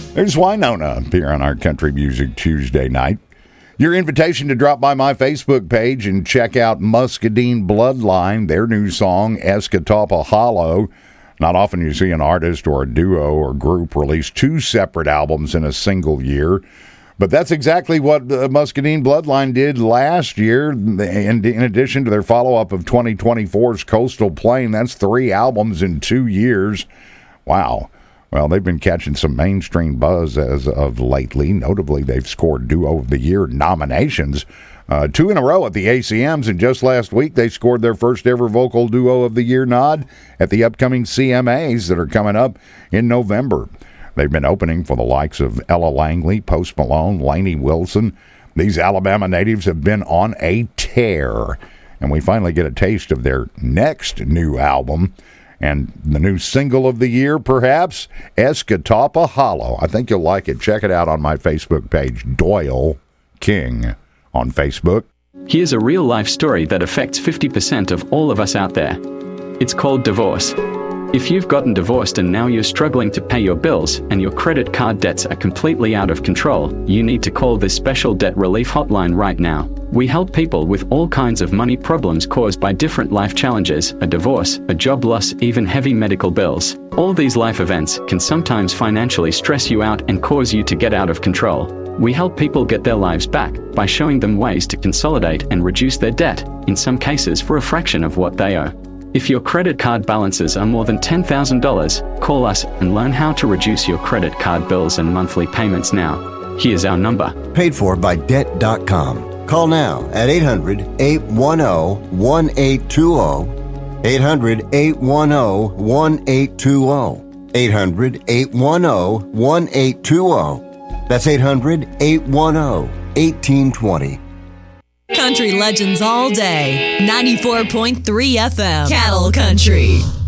There's Wynonna here on our Country Music Tuesday night. Your invitation to drop by my Facebook page and check out Muscadine Bloodline, their new song, Escatawpa Hollow. Not often you see an artist or a duo or group release two separate albums in a single year. But that's exactly what Muscadine Bloodline did last year. In addition to their follow-up of 2024's Coastal Plain, that's 3 albums in 2 years. Wow. Well, they've been catching some mainstream buzz as of lately. Notably, they've scored Duo of the Year nominations 2 in a row at the ACMs, and just last week they scored their first ever Vocal Duo of the Year nod at the upcoming CMAs that are coming up in November. They've been opening for the likes of Ella Langley, Post Malone, Lainey Wilson. These Alabama natives have been on a tear, and we finally get a taste of their next new album. And the new single of the year, perhaps, Escatawpa Hollow. I think you'll like it. Check it out on my Facebook page, Doyle King on Facebook. Here's a real-life story that affects 50% of all of us out there. It's called divorce. If you've gotten divorced and now you're struggling to pay your bills and your credit card debts are completely out of control, you need to call this special debt relief hotline right now. We help people with all kinds of money problems caused by different life challenges, a divorce, a job loss, even heavy medical bills. All these life events can sometimes financially stress you out and cause you to get out of control. We help people get their lives back by showing them ways to consolidate and reduce their debt, in some cases for a fraction of what they owe. If your credit card balances are more than $10,000, call us and learn how to reduce your credit card bills and monthly payments now. Here's our number. Paid for by Debt.com. Call now at 800-810-1820. 800-810-1820. 800-810-1820. That's 800-810-1820. Country legends all day. 94.3 FM. Cattle Country.